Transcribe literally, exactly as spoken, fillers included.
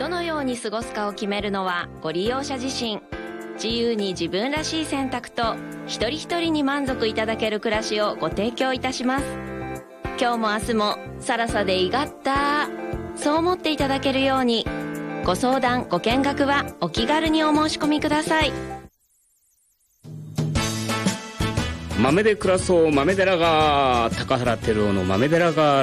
のように過ごすかを決めるのはご利用者自身。自由に自分らしい選択と一人一人に満足いただける暮らしをご提供いたします。今日も明日もサラサでいがったそう思っていただけるように、ご相談ご見学はお気軽にお申し込みください。 豆で暮らそう豆寺が高原照夫の豆寺が